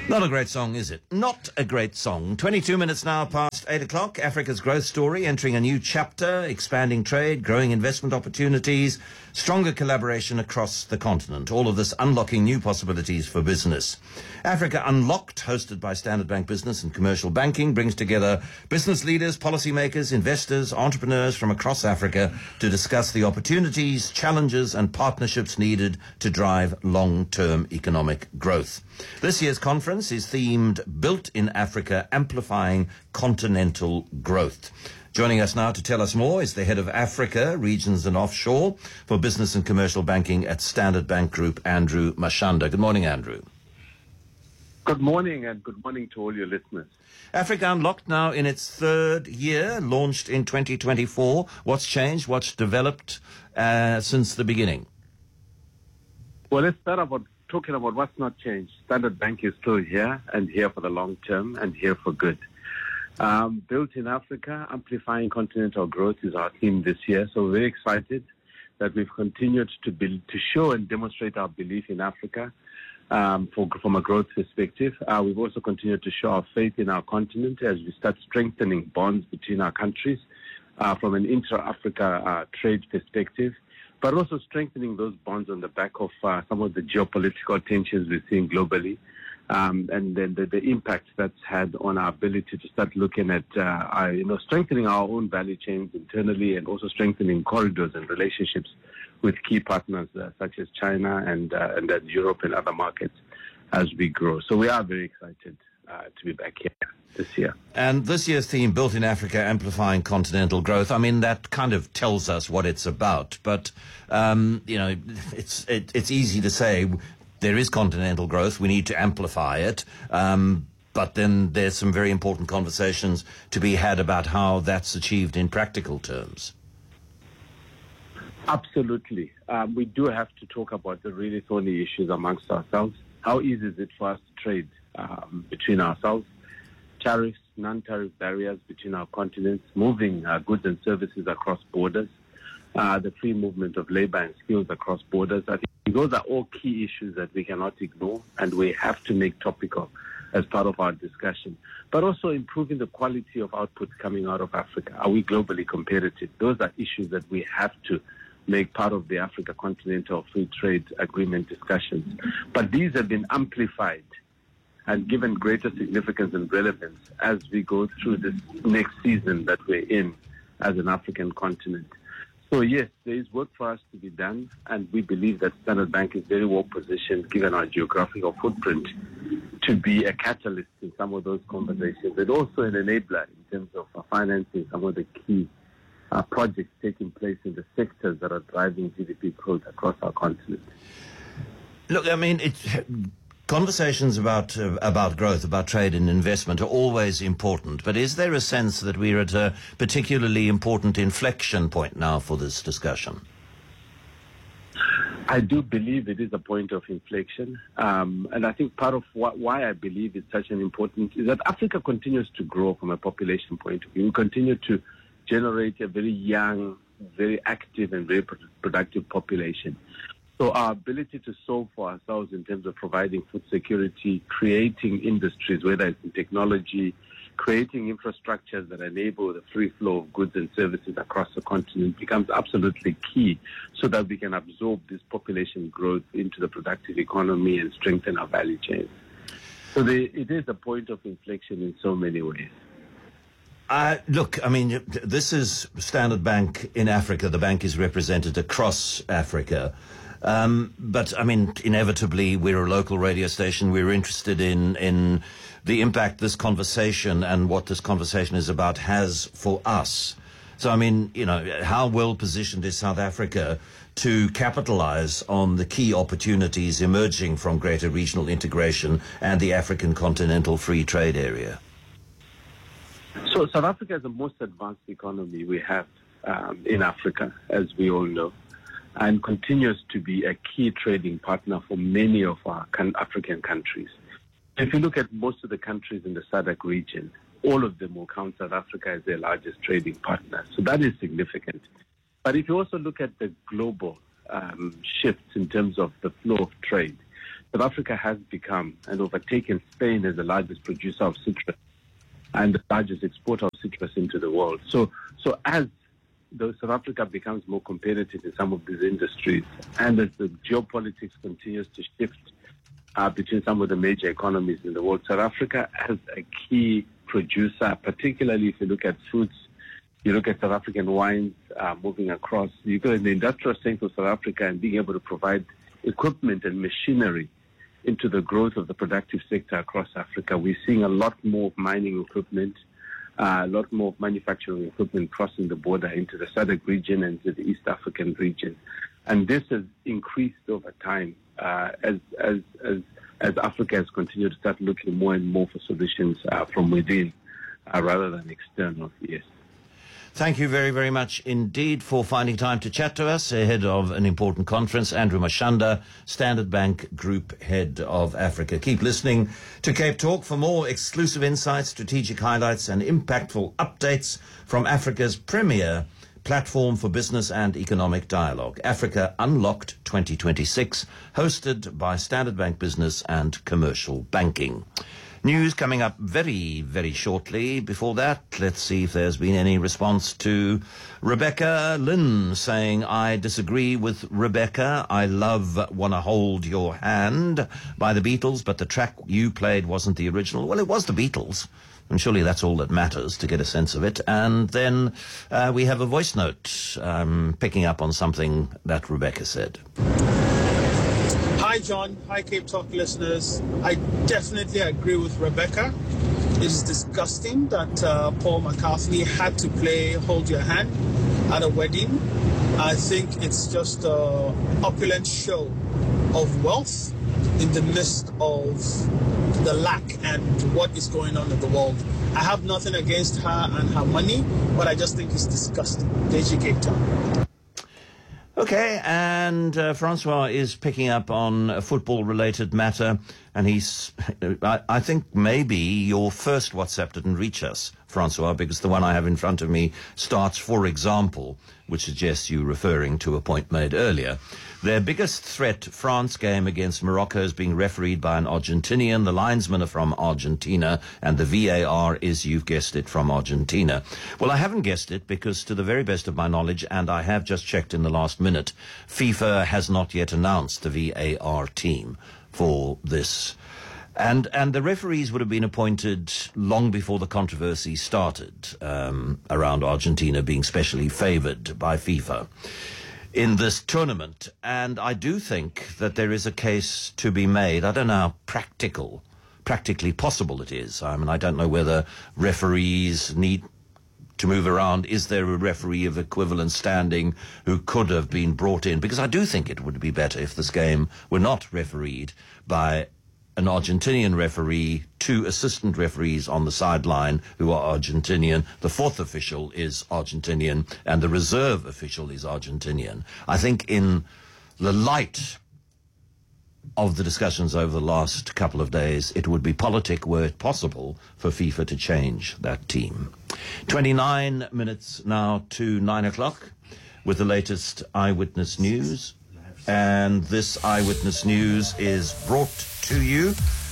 Not a great song, is it? Not a great song. 22 minutes now past 8 o'clock. Africa's growth story entering a new chapter, expanding trade, growing investment opportunities, stronger collaboration across the continent. All of this unlocking new possibilities for business. Africa Unlocked, hosted by Standard Bank Business and Commercial Banking, brings together business leaders, policymakers, investors, entrepreneurs from across Africa to discuss the opportunities, challenges and partnerships needed to drive long-term economic growth. This year's conference is themed Built in Africa, Amplifying Continental Growth. Joining us now to tell us more is the head of Africa, Regions and Offshore for Business and Commercial Banking at Standard Bank Group, Andrew Mashanda. Good morning, Andrew. Good morning, and good morning to all your listeners. Africa Unlocked now in its third year, launched in 2024. What's changed? What's developed since the beginning? Well, let's start about talking about what's not changed. Standard Bank is still here, and here for the long term, and here for good. Built in Africa, Amplifying Continental Growth is our theme this year. So we're very excited that we've continued to show and demonstrate our belief in Africa from a growth perspective. We've also continued to show our faith in our continent as we start strengthening bonds between our countries from an intra-Africa trade perspective, but also strengthening those bonds on the back of some of the geopolitical tensions we're seeing globally, and then the impact that's had on our ability to start looking at strengthening our own value chains internally, and also strengthening corridors and relationships with key partners such as China and Europe and other markets as we grow. So we are very excited to be back here this year. And this year's theme, Built in Africa, Amplifying Continental Growth, I mean, that kind of tells us what it's about. But, it's easy to say there is continental growth, we need to amplify it. But then there's some very important conversations to be had about how that's achieved in practical terms. Absolutely. We do have to talk about the really thorny issues amongst ourselves. How easy is it for us to trade between ourselves? Tariffs, non-tariff barriers between our continents, moving goods and services across borders, the free movement of labor and skills across borders. I think those are all key issues that we cannot ignore, and we have to make topical as part of our discussion. But also improving the quality of output coming out of Africa. Are we globally competitive? Those are issues that we have to make part of the Africa Continental Free Trade Agreement discussions. But these have been amplified and given greater significance and relevance as we go through this next season that we're in as an African continent. So yes, there is work for us to be done, and we believe that Standard Bank is very well positioned, given our geographical footprint, to be a catalyst in some of those conversations, and also an enabler in terms of financing some of the key projects taking place in the sectors that are driving GDP growth across our continent. Look, I mean, conversations about growth, about trade and investment are always important, but is there a sense that we're at a particularly important inflection point now for this discussion? I do believe it is a point of inflection, and I think part of why I believe it's such an important is that Africa continues to grow from a population point of view. We continue to generate a very young, very active and very productive population. So our ability to solve for ourselves in terms of providing food security, creating industries, whether it's in technology, creating infrastructures that enable the free flow of goods and services across the continent becomes absolutely key, so that we can absorb this population growth into the productive economy and strengthen our value chain. So it is a point of inflection in so many ways. Look, I mean, this is Standard Bank in Africa. The bank is represented across Africa. But, I mean, inevitably, we're a local radio station. We're interested in the impact this conversation and what this conversation is about has for us. So, I mean, how well positioned is South Africa to capitalize on the key opportunities emerging from greater regional integration and the African continental free trade area? So South Africa is the most advanced economy we have in Africa, as we all know, and continues to be a key trading partner for many of our African countries. If you look at most of the countries in the SADC region, all of them will count South Africa as their largest trading partner. So that is significant. But if you also look at the global shifts in terms of the flow of trade, South Africa has become and overtaken Spain as the largest producer of citrus and the largest exporter of citrus into the world. So as South Africa becomes more competitive in some of these industries, and as the geopolitics continues to shift between some of the major economies in the world, South Africa as a key producer, particularly if you look at fruits, you look at South African wines moving across, you go in the industrial strength of South Africa and being able to provide equipment and machinery into the growth of the productive sector across Africa. We're seeing a lot more mining equipment, a lot more manufacturing equipment crossing the border into the SADC region and to the East African region. And this has increased over time as Africa has continued to start looking more and more for solutions from within rather than external. Yes. Thank you very, very much indeed for finding time to chat to us ahead of an important conference. Andrew Mashanda, Standard Bank Group Head of Africa. Keep listening to Cape Talk for more exclusive insights, strategic highlights and impactful updates from Africa's premier platform for business and economic dialogue, Africa Unlocked 2026, hosted by Standard Bank Business and Commercial Banking. News coming up very, very shortly. Before that, let's see if there's been any response to Rebecca Lynn saying, I disagree with Rebecca. I love Wanna Hold Your Hand by the Beatles, but the track you played wasn't the original. Well, it was the Beatles, and surely that's all that matters to get a sense of it. And then we have a voice note picking up on something that Rebecca said. Hi, John. Hi, Cape Talk listeners. I definitely agree with Rebecca. It is disgusting that Paul McCartney had to play Hold Your Hand at a wedding. I think it's just an opulent show of wealth in the midst of the lack and what is going on in the world. I have nothing against her and her money, but I just think it's disgusting. Deji, Cape Town. Okay, and Francois is picking up on a football-related matter, and I think maybe your first WhatsApp didn't reach us, Francois, because the one I have in front of me starts, for example, which suggests you referring to a point made earlier. Their biggest threat, France game against Morocco, is being refereed by an Argentinian. The linesmen are from Argentina, and the VAR is, you've guessed it, from Argentina. Well, I haven't guessed it because, to the very best of my knowledge, and I have just checked in the last minute, FIFA has not yet announced the VAR team for this. And the referees would have been appointed long before the controversy started around Argentina being specially favoured by FIFA in this tournament. And I do think that there is a case to be made. I don't know how practically possible it is. I mean, I don't know whether referees need to move around. Is there a referee of equivalent standing who could have been brought in? Because I do think it would be better if this game were not refereed by an Argentinian referee, 2 assistant referees on the sideline who are Argentinian. The 4th official is Argentinian, and the reserve official is Argentinian. I think in the light of the discussions over the last couple of days, it would be politic, were it possible, for FIFA to change that team. 29 minutes now to 9 o'clock with the latest Eyewitness News. And this Eyewitness News is brought to you.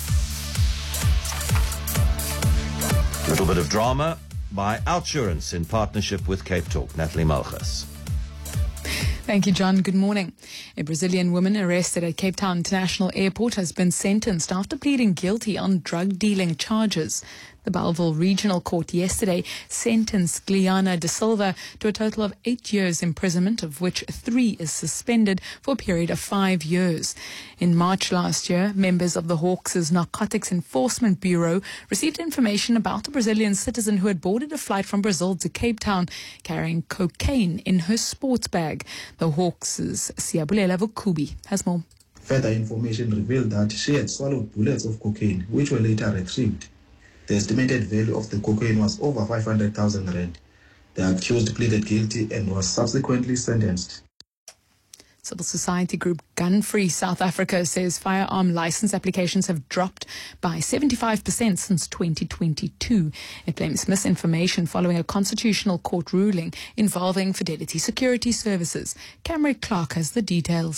A little bit of drama by Outsurance in partnership with Cape Talk. Natalie Malchus. Thank you, John. Good morning. A Brazilian woman arrested at Cape Town International Airport has been sentenced after pleading guilty on drug dealing charges. The Bellville Regional Court yesterday sentenced Gliana De Silva to a total of 8 years imprisonment, of which 3 is suspended for a period of 5 years. In March last year, members of the Hawks' Narcotics Enforcement Bureau received information about a Brazilian citizen who had boarded a flight from Brazil to Cape Town carrying cocaine in her sports bag. The Hawks' Siabulela Vukubi has more. Further information revealed that she had swallowed bullets of cocaine, which were later retrieved. The estimated value of the cocaine was over 500,000 rand. The accused pleaded guilty and was subsequently sentenced. Civil society group Gun Free South Africa says firearm license applications have dropped by 75% since 2022. It blames misinformation following a constitutional court ruling involving Fidelity Security Services. Cameron Clark has the details.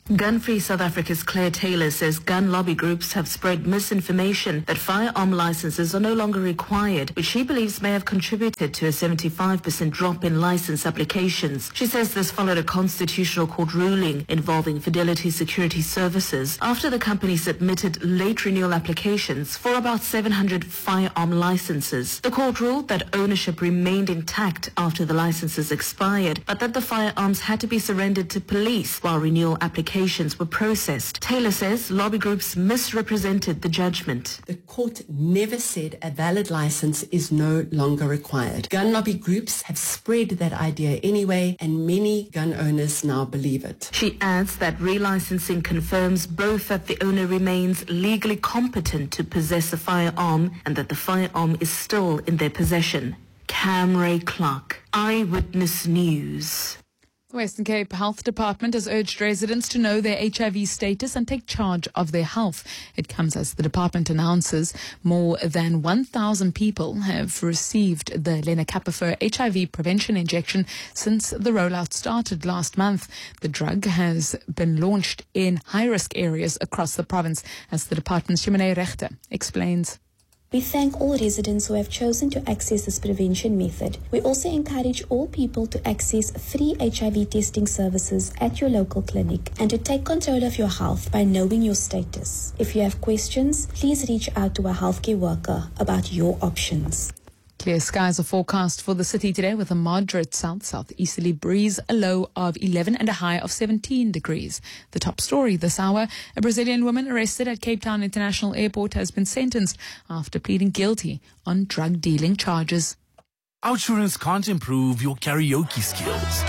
Gun Free South Africa's Claire Taylor says gun lobby groups have spread misinformation that firearm licenses are no longer required, which she believes may have contributed to a 75% drop in license applications. She says this followed a constitutional court ruling involving Fidelity Security Services after the company submitted late renewal applications for about 700 firearm licenses. The court ruled that ownership remained intact after the licenses expired, but that the firearms had to be surrendered to police while renewal applications were processed. Taylor says lobby groups misrepresented the judgment. The court never said a valid license is no longer required. Gun lobby groups have spread that idea anyway, and many gun owners now believe it. She adds that relicensing confirms both that the owner remains legally competent to possess a firearm and that the firearm is still in their possession. Cam Ray Clark, Eyewitness News. The Western Cape Health Department has urged residents to know their HIV status and take charge of their health. It comes as the department announces more than 1,000 people have received the lenacapavir HIV prevention injection since the rollout started last month. The drug has been launched in high-risk areas across the province, as the department's Shumane Rechter explains. We thank all residents who have chosen to access this prevention method. We also encourage all people to access free HIV testing services at your local clinic and to take control of your health by knowing your status. If you have questions, please reach out to a healthcare worker about your options. Clear skies are forecast for the city today with a moderate south-southeasterly breeze, a low of 11 and a high of 17 degrees. The top story this hour, a Brazilian woman arrested at Cape Town International Airport has been sentenced after pleading guilty on drug dealing charges. Outsurance can't improve your karaoke skills,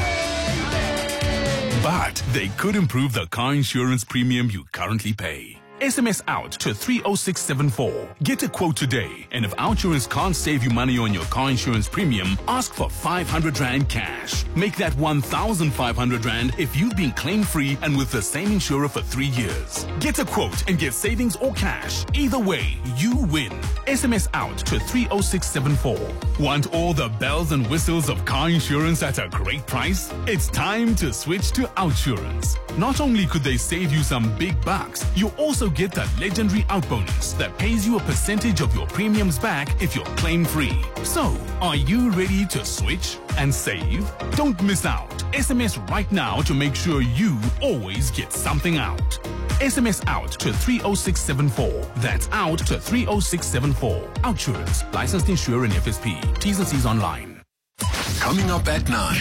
but they could improve the car insurance premium you currently pay. SMS out to 30674. Get a quote today, and if Outsurance can't save you money on your car insurance premium, ask for 500 Rand cash. Make that 1,500 Rand if you've been claim-free and with the same insurer for 3 years. Get a quote and get savings or cash. Either way, you win. SMS out to 30674. Want all the bells and whistles of car insurance at a great price? It's time to switch to Outsurance. Not only could they save you some big bucks, you also get that legendary out bonus that pays you a percentage of your premiums back if you're claim-free. So, are you ready to switch and save? Don't miss out. SMS right now to make sure you always get something out. SMS out to 30674. That's out to 30674. Outsurance. Licensed insurer and FSP. T's and C's online. Coming up at 9.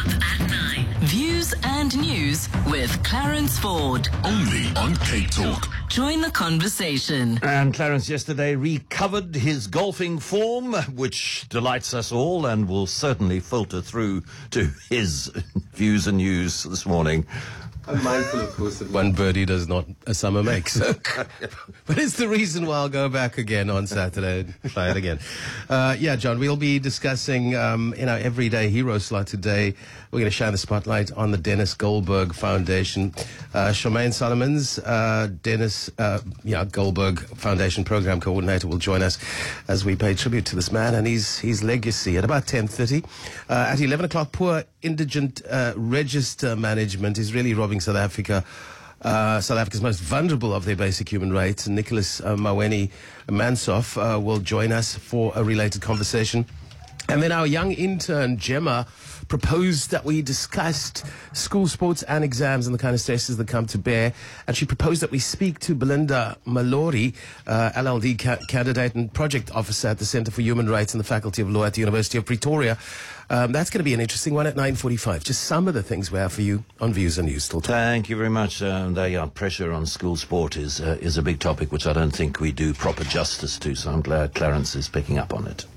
Views and news with Clarence Ford. Only on Cape Talk. Join the conversation. And Clarence yesterday recovered his golfing form, which delights us all and will certainly filter through to his views and news this morning. I'm mindful, of course, that one birdie does not a summer make. So, but it's the reason why I'll go back again on Saturday and try it again. Yeah, John, we'll be discussing in our Everyday Hero slot today. We're going to shine the spotlight on the Dennis Goldberg Foundation. Charmaine Solomons, Dennis Goldberg Foundation Program Coordinator, will join us as we pay tribute to this man and his legacy at about 10:30. At 11 o'clock, poor indigent register management is really robbing South Africa's most vulnerable of their basic human rights. Nicholas Maweni Mansoff will join us for a related conversation. And then our young intern, Gemma, proposed that we discussed school sports and exams and the kind of stresses that come to bear. And she proposed that we speak to Belinda Mallory, LLD candidate and project officer at the Centre for Human Rights and the Faculty of Law at the University of Pretoria. That's going to be an interesting one at 9:45. Just some of the things we have for you on Views and News. Thank you very much. Pressure on school sport is a big topic which I don't think we do proper justice to, so I'm glad Clarence is picking up on it.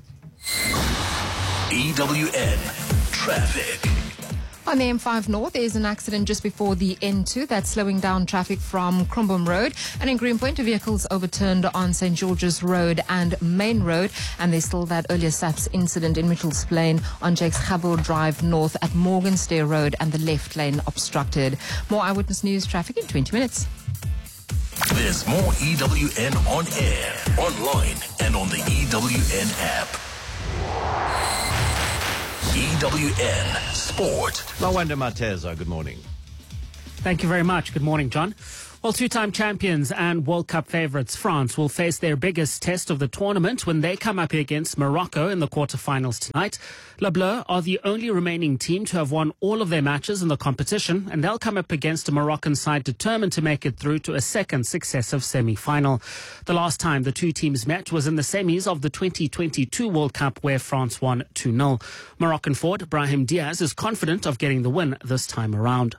EWN Traffic. On the M5 North, there is an accident just before the N2 that's slowing down traffic from Crumbum Road. And in Greenpoint, vehicles overturned on St. George's Road and Main Road. And there's still that earlier SAPS incident in Mitchell's Plain on Jakes Chabot Drive North at Morganstair Road and the left lane obstructed. More Eyewitness News traffic in 20 minutes. There's more EWN on air, online, and on the EWN app. EWN Sport. Lawanda Mateza, good morning. Thank you very much. Good morning, John. Well, two-time champions and World Cup favourites France will face their biggest test of the tournament when they come up against Morocco in the quarterfinals tonight. Les Bleus are the only remaining team to have won all of their matches in the competition, and they'll come up against a Moroccan side determined to make it through to a second successive semi-final. The last time the two teams met was in the semis of the 2022 World Cup, where France won 2-0. Moroccan forward Brahim Diaz is confident of getting the win this time around.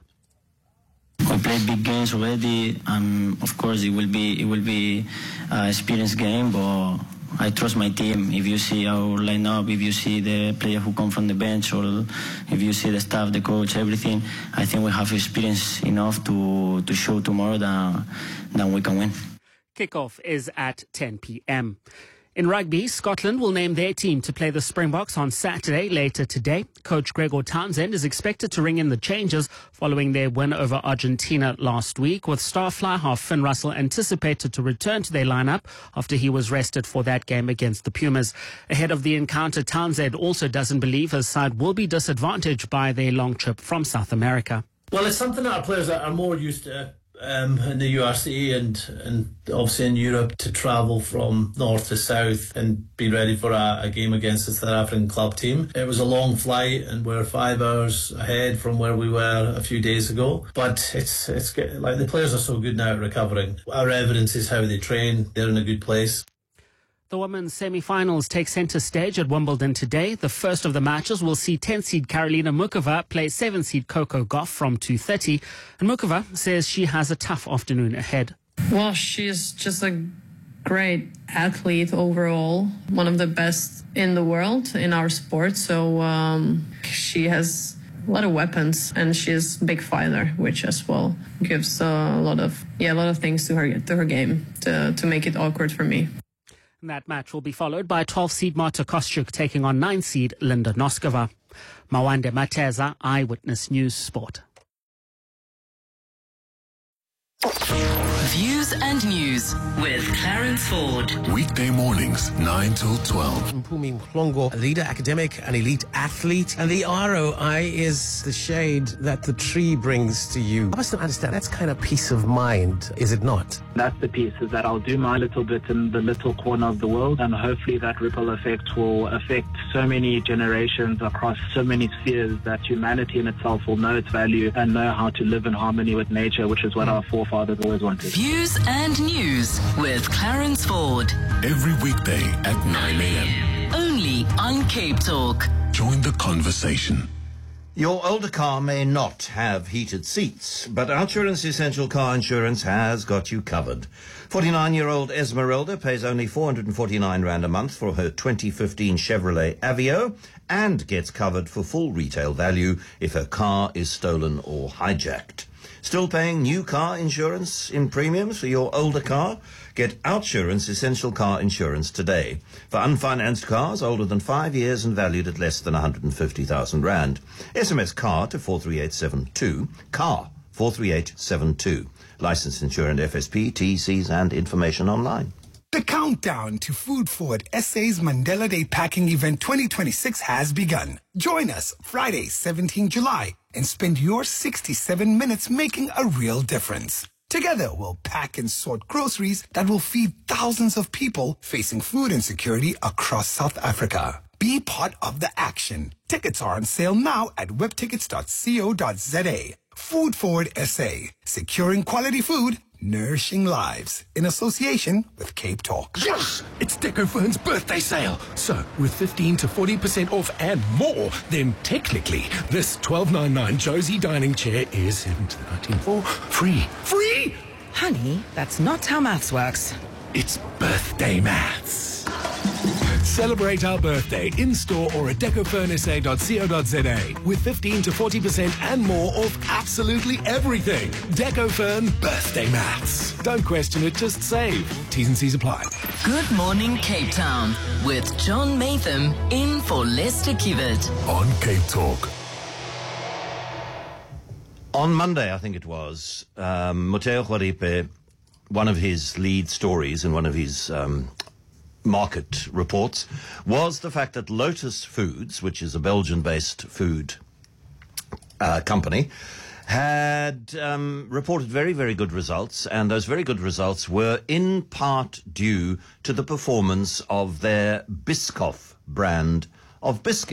We played big games already. Of course, it will be an experienced game, but I trust my team. If you see our lineup, if you see the player who come from the bench, or if you see the staff, the coach, everything, I think we have experience enough to show tomorrow that we can win. Kickoff is at 10 p.m. In rugby, Scotland will name their team to play the Springboks on Saturday later today. Coach Gregor Townsend is expected to ring in the changes following their win over Argentina last week, with star fly-half Finn Russell anticipated to return to their lineup after he was rested for that game against the Pumas. Ahead of the encounter, Townsend also doesn't believe his side will be disadvantaged by their long trip from South America. Well, it's something that our players are more used to. In the URC and obviously in Europe, to travel from north to south and be ready for a game against a South African club team. It was a long flight and we're 5 hours ahead from where we were a few days ago. But it's like the players are so good now at recovering. Our evidence is how they train. They're in a good place. The women's semi-finals take centre stage at Wimbledon today. The first of the matches will see 10-seed Karolina Muchova play 7-seed Coco Gauff from 2:30. And Muchova says she has a tough afternoon ahead. Well, she's just a great athlete overall, one of the best in the world in our sport. So she has a lot of weapons, and she's a big fighter, which as well gives a lot of things to her game to make it awkward for me. And that match will be followed by 12-seed Marta Kostyuk taking on 9-seed Linda Noskova. Mawande Mateza, Eyewitness News Sport. Views and News with Clarence Ford. Weekday mornings, 9 till 12. Mpumi Mhlongo, a leader, academic, an elite athlete. And the ROI is the shade that the tree brings to you. I must understand, that's kind of peace of mind, is it not? That's the piece, is that I'll do my little bit in the little corner of the world, and hopefully that ripple effect will affect so many generations across so many spheres that humanity in itself will know its value and know how to live in harmony with nature, which is what our forefathers always wanted. Views and News with Clarence Ford. Every weekday at 9 a.m. Only on Cape Talk. Join the conversation. Your older car may not have heated seats, but Outsurance Essential Car Insurance has got you covered. 49-year-old Esmeralda pays only 449 Rand a month for her 2015 Chevrolet Aveo and gets covered for full retail value if her car is stolen or hijacked. Still paying new car insurance in premiums for your older car? Get Outsurance Essential Car Insurance today. For unfinanced cars older than 5 years and valued at less than 150,000 Rand. SMS CAR to 43872. CAR 43872. Licensed insured FSP, TCs and information online. The countdown to Food Forward SA's Mandela Day Packing Event 2026 has begun. Join us Friday, 17 July, and spend your 67 minutes making a real difference. Together, we'll pack and sort groceries that will feed thousands of people facing food insecurity across South Africa. Be part of the action. Tickets are on sale now at webtickets.co.za. Food Forward SA, securing quality food, nourishing lives, in association with Cape Talk. Yes! It's Decofern's birthday sale. So, with 15 to 40% off and more, then technically, this $12.99 Josie dining chair is $17.19 for free. Free? Honey, that's not how maths works. It's birthday maths. Celebrate our birthday in-store or at decofernsa.co.za with 15 to 40% and more off absolutely everything. Decofern Birthday Maths. Don't question it, just save. T's and C's apply. Good morning, Cape Town, with John Matham in for Lester Kiewit. On Cape Talk. On Monday, I think it was, Moteo Khwaripe, one of his lead stories in one of his market reports was the fact that Lotus Foods, which is a Belgian-based food company, had reported very, very good results, and those very good results were in part due to the performance of their Biscoff brand of biscuits.